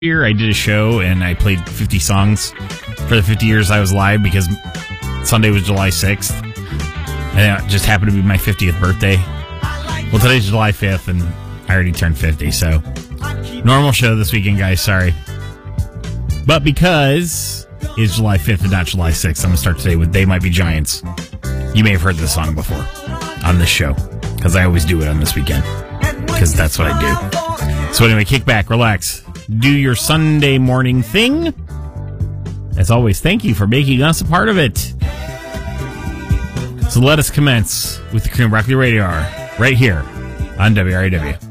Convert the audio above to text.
year I did a show and I played 50 songs for the 50 years I was live because Sunday was July 6th. And it just happened to be my 50th birthday. Well, today's July 5th and I already turned 50, so normal show this weekend, guys. Sorry. But because it's July 5th and not July 6th, I'm going to start today with They Might Be Giants. You may have heard this song before on this show because I always do it on this weekend because that's what I do. So anyway, kick back, relax, do your Sunday morning thing. As always, thank you for making us a part of it. So let us commence with the Cream Broccoli Radio Hour right here on WRAW.